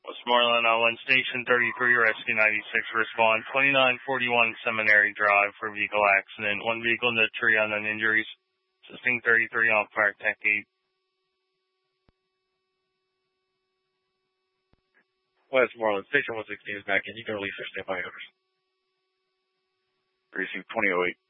Westmoreland, Lynn Station 33, Rescue 96, respond 2941 Seminary Drive for vehicle accident. One vehicle in the tree, unknown injuries. Assisting 33 on Fire Tech 8. Westmoreland, Station 116 is back in. You can release your standby orders. Precinct 2008.